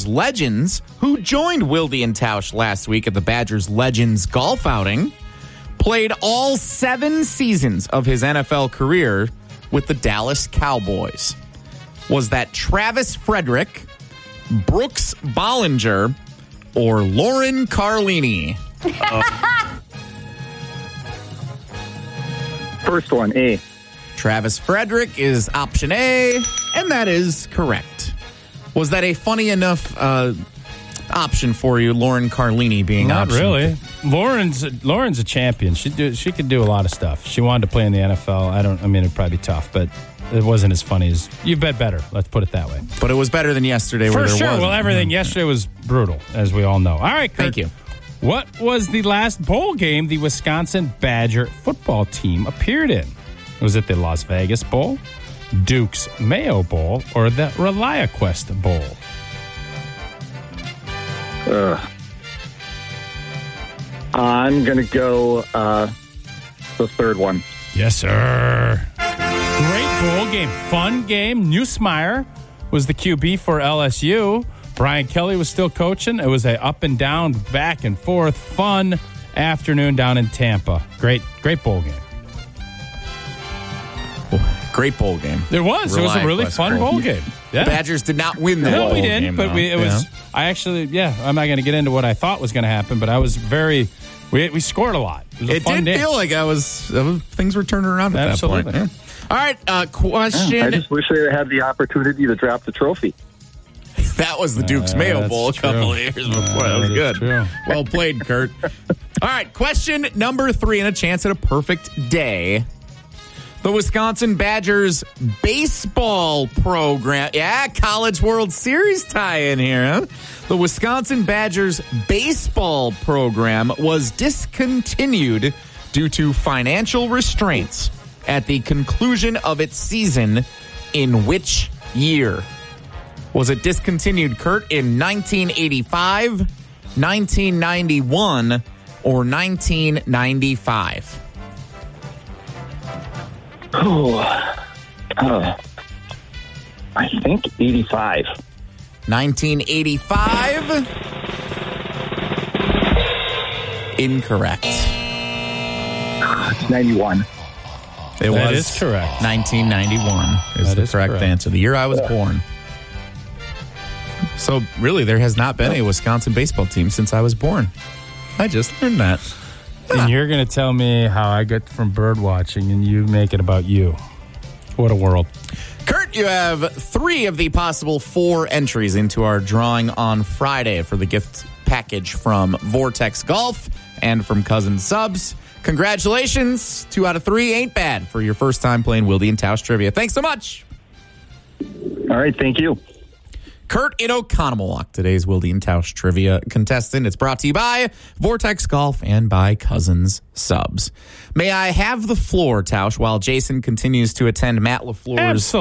Badgers legends who joined Wilde and Tausch last week at the Badgers Legends golf outing played all 7 seasons of his NFL career with the Dallas Cowboys. Was that Travis Frederick, Brooks Bollinger, or Lauren Carlini? First one, A. Travis Frederick is option A, and that is correct. Was that a funny enough option for you, Lauren Carlini being Not option? really. Lauren's a champion. She could do a lot of stuff. She wanted to play in the NFL. It'd probably be tough, but it wasn't as funny as you bet better. Let's put it that way. But it was better than yesterday. For where there sure. was. Well, everything yesterday was brutal, as we all know. All right, Kurt. Thank you. What was the last bowl game the Wisconsin Badger football team appeared in? Was it the Las Vegas Bowl, Duke's Mayo Bowl, or the ReliaQuest Bowl? I'm going to go the third one. Yes, sir. Great bowl game. Fun game. Nussmeier was the QB for LSU. Brian Kelly was still coaching. It was a up and down, back and forth, fun afternoon down in Tampa. Great bowl game. Great bowl game. It was. It was a really fun bowl game. Yeah. Badgers did not win the bowl No, we game. didn't, but it was. I actually, I'm not going to get into what I thought was going to happen, but I was very. We scored a lot. It was a fun did day. feel like things were turning around at Absolutely. that point. Yeah. All right, question. I just wish they had the opportunity to drop the trophy. That was the Duke's Mayo Bowl a couple of years before. That was good. True. Well played, Kurt. All right, question number 3 and a chance at a perfect day. The Wisconsin Badgers baseball program. Yeah, College World Series tie-in here, huh? The Wisconsin Badgers baseball program was discontinued due to financial restraints at the conclusion of its season in which year? Was it discontinued, Kurt, in 1985, 1991, or 1995? I think 85. 1985. Incorrect. It's 91. That is correct. 1991 is the correct answer. The year I was born. So, really, there has not been a Wisconsin baseball team since I was born. I just learned that. And you're going to tell me how I get from bird watching, and you make it about you. What a world. Kurt, you have 3 of the possible 4 entries into our drawing on Friday for the gift package from Vortex Golf and from Cousin Subs. Congratulations. 2 out of 3 ain't bad for your first time playing Wilde and Tausch Trivia. Thanks so much. All right, thank you. Kurt in Oconomowoc, today's Wilde and Tausch Trivia contestant. It's brought to you by Vortex Golf and by Cousins Subs. May I have the floor, Tausch, while Jason continues to attend Matt LaFleur's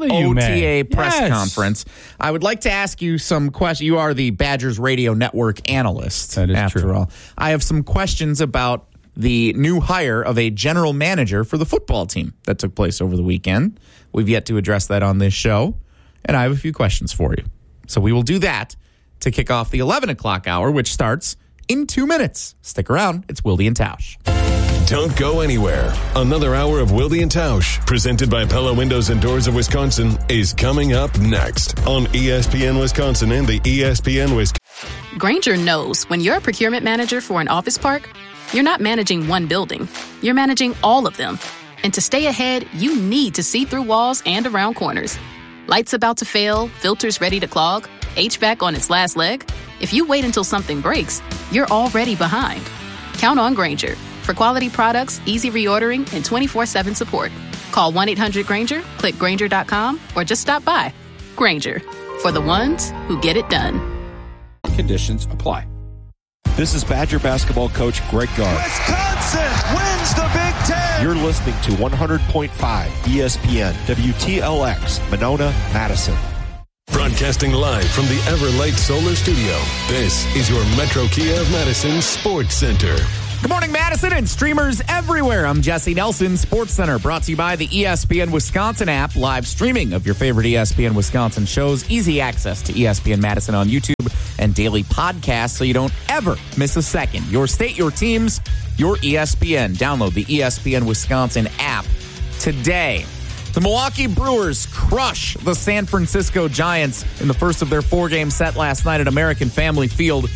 OTA press conference? I would like to ask you some questions. You are the Badgers Radio Network analyst, that is after all. I have some questions about the new hire of a general manager for the football team that took place over the weekend. We've yet to address that on this show, and I have a few questions for you. So we will do that to kick off the 11 o'clock hour, which starts in 2 minutes. Stick around. It's Wilde and Tausch. Don't go anywhere. Another hour of Wilde and Tausch, presented by Pella Windows and Doors of Wisconsin, is coming up next on ESPN Wisconsin and the ESPN Wisconsin. Grainger knows when you're a procurement manager for an office park, you're not managing one building. You're managing all of them. And to stay ahead, you need to see through walls and around corners. Lights about to fail, filters ready to clog, HVAC on its last leg. If you wait until something breaks, you're already behind. Count on Grainger for quality products, easy reordering, and 24/7 support. Call 1-800-GRAINGER, click Grainger.com, or just stop by. Grainger, for the ones who get it done. Conditions apply. This is Badger basketball coach Greg Gard. Wisconsin wins the Big Ten. You're listening to 100.5 ESPN, WTLX, Monona, Madison. Broadcasting live from the Everlight Solar Studio, this is your Metro Kia of Madison Sports Center. Good morning, Madison and streamers everywhere. I'm Jesse Nelson, SportsCenter, brought to you by the ESPN Wisconsin app. Live streaming of your favorite ESPN Wisconsin shows. Easy access to ESPN Madison on YouTube and daily podcasts so you don't ever miss a second. Your state, your teams, your ESPN. Download the ESPN Wisconsin app today. The Milwaukee Brewers crush the San Francisco Giants in the first of their 4-game set last night at American Family Field,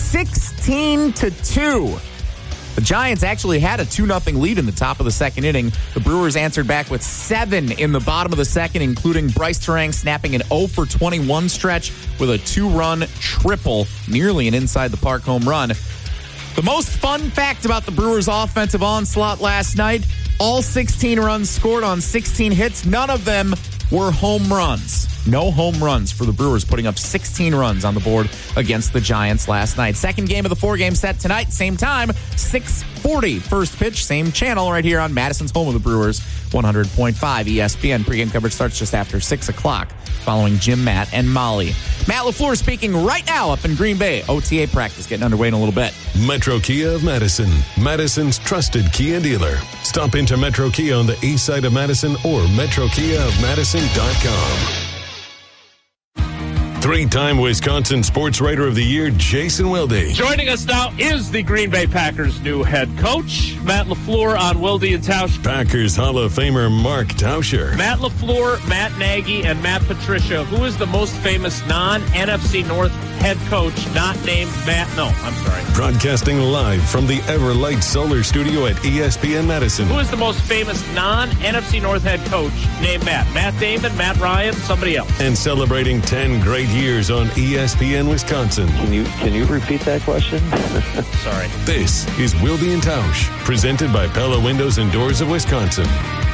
16-2. The Giants actually had a 2-0 lead in the top of the second inning. The Brewers answered back with 7 in the bottom of the second, including Bryce Terang snapping an 0-for-21 stretch with a 2-run triple, nearly an inside-the-park home run. The most fun fact about the Brewers' offensive onslaught last night, all 16 runs scored on 16 hits. None of them were home runs. No home runs for the Brewers, putting up 16 runs on the board against the Giants last night. Second game of the 4-game set tonight, same time, 6:40. First pitch, same channel right here on Madison's home of the Brewers, 100.5 ESPN. Pregame coverage starts just after 6 o'clock, following Jim, Matt, and Molly. Matt LaFleur speaking right now up in Green Bay. OTA practice getting underway in a little bit. Metro Kia of Madison, Madison's trusted Kia dealer. Stop into Metro Kia on the east side of Madison or metrokiaofmadison.com. 3-time Wisconsin Sports Writer of the Year, Jason Wilde. Joining us now is the Green Bay Packers' new head coach, Matt LaFleur, on Wilde and Tausch. Packers Hall of Famer Mark Tauscher. Matt LaFleur, Matt Nagy, and Matt Patricia. Who is the most famous non-NFC North head coach not named Matt? No, I'm sorry. Broadcasting live from the Everlight Solar Studio at ESPN Madison. Who is the most famous non-NFC North head coach named Matt? Matt Damon, Matt Ryan, somebody else. And celebrating 10 great years on ESPN Wisconsin. Can you repeat that question? Sorry. This is Wilde and Tausch, presented by Pella Windows and Doors of Wisconsin.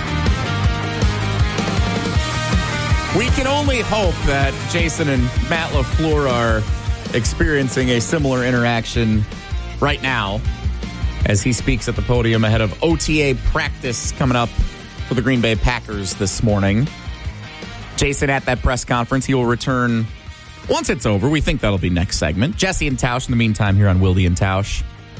We can only hope that Jason and Matt LaFleur are experiencing a similar interaction right now as he speaks at the podium ahead of OTA practice coming up for the Green Bay Packers this morning. Jason at that press conference, he will return once it's over. We think that'll be next segment. Jesse and Tausch in the meantime here on Wilde and Tausch.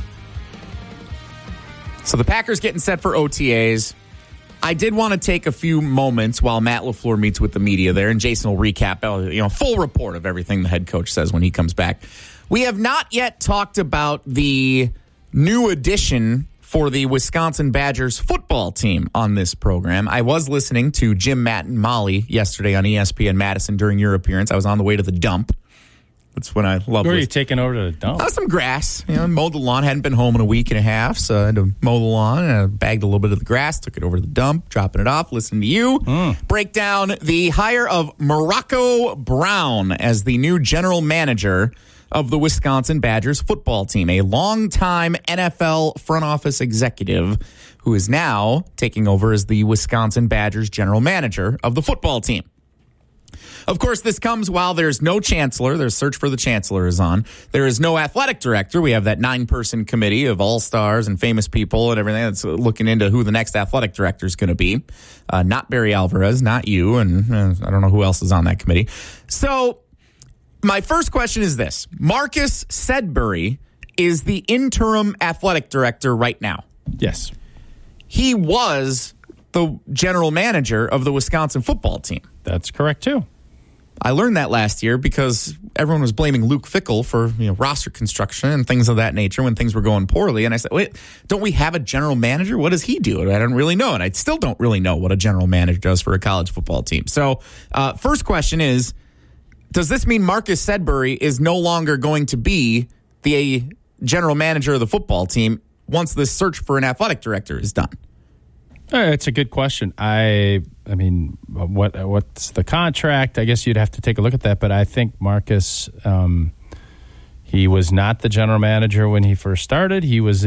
So the Packers getting set for OTAs. I did want to take a few moments while Matt LaFleur meets with the media there, and Jason will recap, full report of everything the head coach says when he comes back. We have not yet talked about the new addition for the Wisconsin Badgers football team on this program. I was listening to Jim, Matt, and Molly yesterday on ESPN Madison during your appearance. I was on the way to the dump. That's when I love. Where are you taking over to the dump? Some grass. Mowed the lawn. Hadn't been home in a week and a half, so I had to mow the lawn. And I bagged a little bit of the grass, took it over to the dump, dropping it off, listening to you. Break down the hire of Morocco Brown as the new general manager of the Wisconsin Badgers football team, a longtime NFL front office executive who is now taking over as the Wisconsin Badgers general manager of the football team. Of course, this comes while there's no chancellor. Their search for the chancellor is on. There is no athletic director. We have that 9-person committee of all-stars and famous people and everything that's looking into who the next athletic director is going to be. Not Barry Alvarez, not you, and I don't know who else is on that committee. So my first question is this. Marcus Sedbury is the interim athletic director right now. Yes. He was the general manager of the Wisconsin football team. That's correct, too. I learned that last year because everyone was blaming Luke Fickell for roster construction and things of that nature when things were going poorly. And I said, wait, don't we have a general manager? What does he do? I don't really know. And I still don't really know what a general manager does for a college football team. So first question is, does this mean Marcus Sedbury is no longer going to be the general manager of the football team once this search for an athletic director is done? It's a good question. I mean, what's the contract? I guess you'd have to take a look at that. But I think Marcus, he was not the general manager when he first started. He was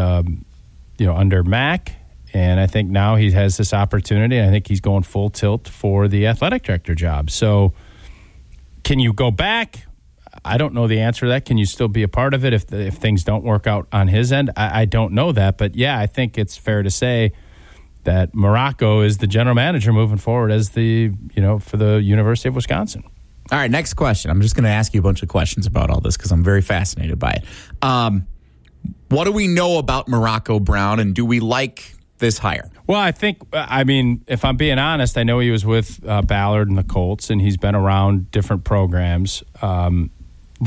under Mac, and I think now he has this opportunity. I think he's going full tilt for the athletic director job. So, can you go back? I don't know the answer to that. Can you still be a part of it if things don't work out on his end? I don't know that, but yeah, I think it's fair to say that Morocco is the general manager moving forward as for the University of Wisconsin. All right, next question. I'm just going to ask you a bunch of questions about all this because I'm very fascinated by it. What do we know about Morocco Brown, and do we like this hire? Well, I mean, if I'm being honest, I know he was with Ballard and the Colts, and he's been around different programs.